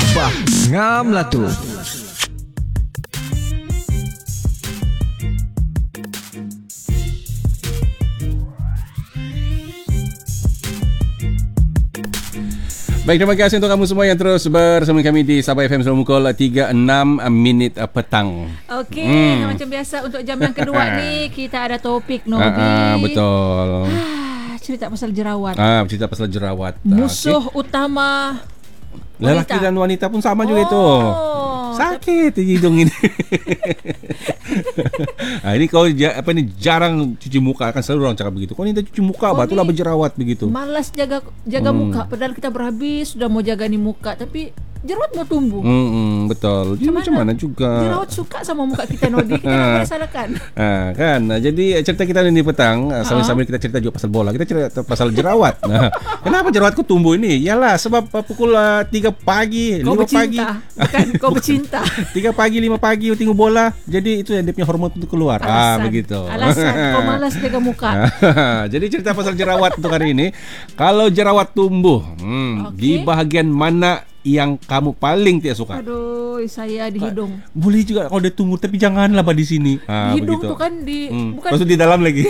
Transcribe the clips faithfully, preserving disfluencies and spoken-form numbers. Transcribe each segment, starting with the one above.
Bah, ngam lah tu. Baik, terima kasih untuk kamu semua yang terus bersama kami di Sabah F M selama pukul tiga puluh enam minit petang. Okey, hmm. macam biasa untuk jam yang kedua ni kita ada topik Nobi. Ah, ah, betul. Ah, cerita pasal jerawat. Ah, cerita pasal jerawat. Musuh okay. utama lelaki dan wanita pun sama oh, juga itu. Sakit di hidung ini. Nah, ini kau apa ni jarang cuci muka, akan selalu orang cakap begitu. Kau ni dah cuci muka, batulah berjerawat begitu. Malas jaga jaga hmm. muka, padahal kita berhabis sudah mau jaga ni muka, tapi jerawat mau tumbuh. Hmm, hmm, betul. Jadi macam, macam mana juga jerawat suka sama muka kita, Nodi. Kita nak salahkan. Ah, kan. Nah, jadi cerita kita ni petang sambil-sambil kita cerita juga pasal bola. Kita cerita pasal jerawat. Nah, kenapa jerawatku tumbuh ini? Yalah sebab uh, pukul uh, tiga pagi, kau lima bercinta. pagi. Bukan kau bercinta. tiga pagi, lima pagi tengok bola. Jadi itu yang dia punya hormon itu keluar. Alasan. Ah, begitu. Alasan kau malas jaga muka. Jadi cerita pasal jerawat untuk hari ini. Kalau jerawat tumbuh, hmm, okay. di bahagian mana yang kamu paling tidak suka? Aduh, saya di hidung. Boleh juga kalau dia tumbuh, tapi janganlah bah di sini. Ah, di hidung begitu. Tuh kan di hmm. bukan. Maksud di dalam lagi.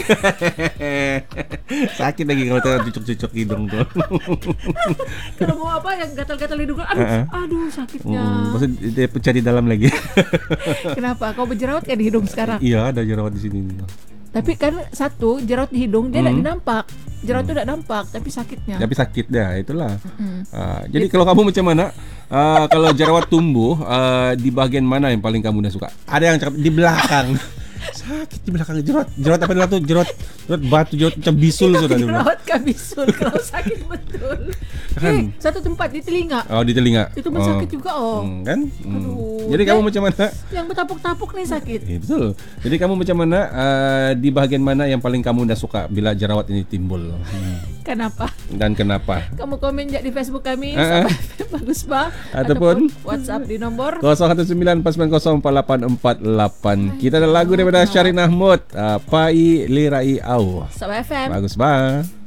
Sakit lagi kalau kita cucuk-cucuk hidung tuh. Kalau mau apa yang gatal-gatal hidung, aduh, uh-huh. aduh sakitnya. Hmm, maksud dia pecah di dalam lagi. Kenapa? Kau berjerawat kan di hidung sekarang? Iya, ada jerawat di sini. Tapi kan satu jerawat di hidung dia tidak hmm. nampak. Jerawat itu tidak nampak, tapi sakitnya. Tapi sakit dah, itulah. Mm-hmm. Uh, jadi It... kalau kamu macam mana? Uh, kalau jerawat tumbuh uh, di bagian mana yang paling kamu dah suka? Ada yang cakap di belakang. Sakit di belakang. Jerawat, jerawat apa itu? Jerawat, jerawat batu, jerawat macam bisul sudah. Jerawat kan bisul kalau sakit betul. Kan? Eh, satu tempat di telinga. Oh, di telinga. Itu pun oh. sakit juga oh. Hmm, kan? Hmm. Aduh. Jadi kamu macam mana? Yang bertapuk-tapuk nih sakit. Eh, betul. Jadi kamu macam mana uh, di bagian mana yang paling kamu dah suka bila jerawat ini timbul? Hmm. Kenapa? Dan kenapa? Kamu komen je di Facebook kami uh-uh. bagus bah. Ataupun, ataupun WhatsApp di nombor nol satu sembilan empat sembilan nol empat lapan empat lapan. Kita ada lagu daripada Syarin Ahmad, uh, Pai Lirai Au. Sabah F M. Bagus bah.